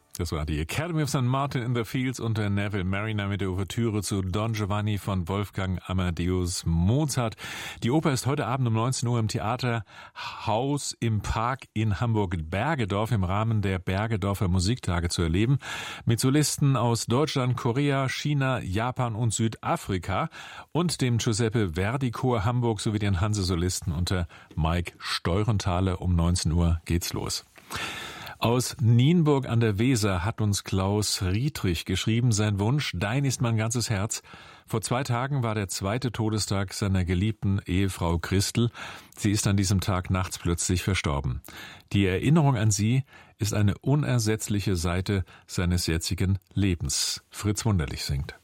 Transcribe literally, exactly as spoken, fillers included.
Das war die Academy of Saint Martin in the Fields unter Neville Marriner mit der Ouvertüre zu Don Giovanni von Wolfgang Amadeus Mozart. Die Oper ist heute Abend um neunzehn Uhr im Theaterhaus im Park in Hamburg-Bergedorf im Rahmen der Bergedorfer Musiktage zu erleben. Mit Solisten aus Deutschland, Korea, China, Japan und Südafrika und dem Giuseppe Verdi Chor Hamburg sowie den Hanse-Solisten unter Mike Steurenthaler. Um neunzehn Uhr geht's los. Aus Nienburg an der Weser hat uns Klaus Rietrich geschrieben, sein Wunsch, dein ist mein ganzes Herz. Vor zwei Tagen war der zweite Todestag seiner geliebten Ehefrau Christel. Sie ist an diesem Tag nachts plötzlich verstorben. Die Erinnerung an sie ist eine unersetzliche Seite seines jetzigen Lebens. Fritz Wunderlich singt.